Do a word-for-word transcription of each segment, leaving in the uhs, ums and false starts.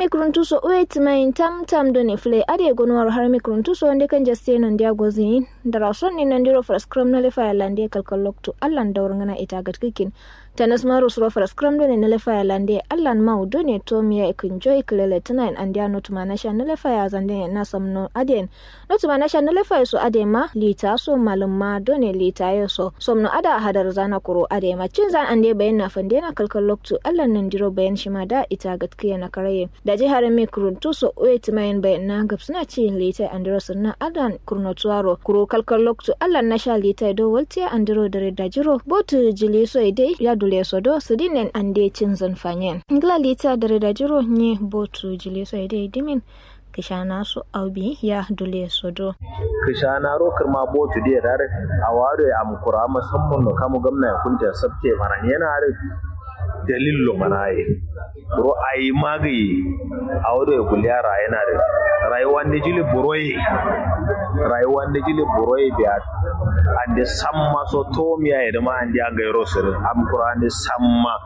mikruntu so wait main tam tam do ne fle ade gonwar har mikruntu so wande kan jaste nan dia gozin darason ni nan diro frascrum na lefa lande kalkal lokto allan dawrngana ita gatkikin tanas maro suro frascrum do ne na lefa lande allan mau do ne to miya ikunjoy klele tanain andia not manasha na lefa ya zande na samno aden not manasha na lefa so ade ma lita so malumma do ne lita yo so somno ada hadar zana kuro ade ma cin zan ande bayan na fande na kalkal lokto allan nan diro bayan shima da ita gatkiya na karaye da jihar mikruntu so wait main bayan na gabsuna ci lita andiro sunna adan kurnotuaro kuro kalkal lokto allan na sha lita do waltiya andiro dare da jiro botu jili so ide ya dule so do sudinen ande cin zan fanyen ngla lita dare da jiro nye botu jili so ide dimin kishana so aubi ya dule so do kishana ro kirma botu de dare awaro am kura musamman no kamu gamna ya kunta sabte mana yana are dalillo manaye bro ai magi awdo kulyara yana da rayuwar da jili buroye rayuwar da jili buroye biya ande samma so tomiya da ma ande an gairo sir am qur'ani samma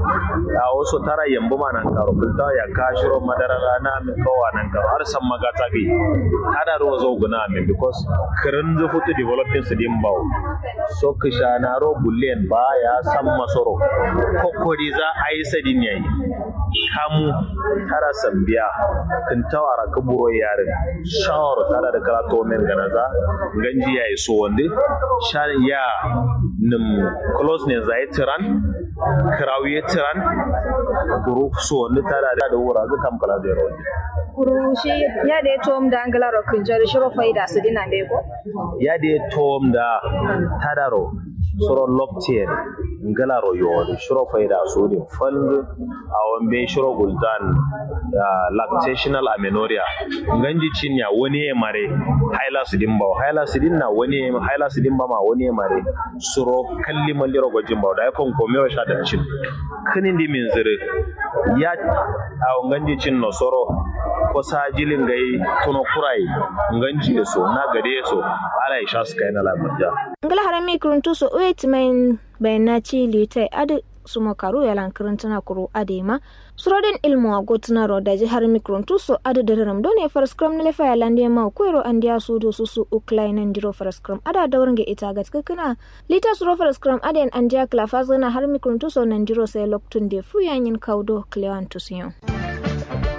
a wasu tara yambu manan karo kunta ya kashiro madara rana min kawa nan karo har samma ga tabi kada ro zo guna min because kirin zu futu developing su din bawo so kishana ro bullen ba ya samma soro kokori za a yi sadin yayi kamu tara sambiya kin tawara kaburo yarin shawar tara da karato men ganaza ganji yayi so wande shar ya nim closeness zai tiran krawiye tiran group so wande tara da wura zu kam kala da ro kuru shi ya da tom da angala ro kin jari shiro faida su dina be ko ya da tom da tadaro soro loktien ngala ro yo shiro faida so din fal awon be shiro guldan lactational amenorrhea nganji cinya wani mare haila sidin bawo haila sidin na wani haila sidin ba ma wani mare suro kalli malliro gojin bawo da kon komero sha da cin kinin di min zire ya awon nganji cin no soro ko sajilin gai tuno kurai nganji so na gade so ala isha skai na labarja ngala harami kuruntu so wait main bayna ci lite adu sumo karu yalan kurantuna kuru adema surodin ilmu agotuna ro da jihar mikruntu so adu daram done farskram ne fa yalan de ma kuero andia sudo susu uklainan diro farskram ada dawrnge ita gatkana lita suro farskram aden andia klafazana har mikruntu so nan diro sai loktun de fu yanyin kaudo klewan tusiyon